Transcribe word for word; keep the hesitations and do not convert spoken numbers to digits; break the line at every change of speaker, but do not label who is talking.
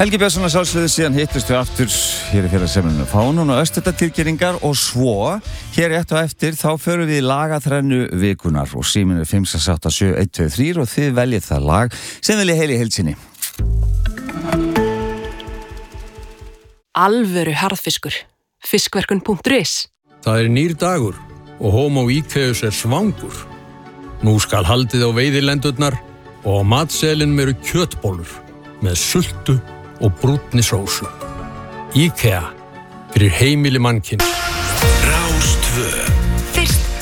Helgi Björnsson að sjálfsögðu síðan hittust við aftur hér í félagsheimilinu Fánun og östutatilkynningar og svo hér rétt á eftir þá förum við í lagaþrennu vikunar og síminn er fimm sex átta sjö eitt tvö þrjú og þið veljið það lag sem viljið heyra í heild sinni.
Alvöru harðfiskur. Fiskverkun punktur is.
Það er nýr dagur og Homo Íkeus er svangur. Nú skal haldið á veiðilendurnar og á matseðlinum eru kjötbollur með sultu og brúnni sósu. IKEA fyrir heimili mannkins.
Rás tvö.
Fyrst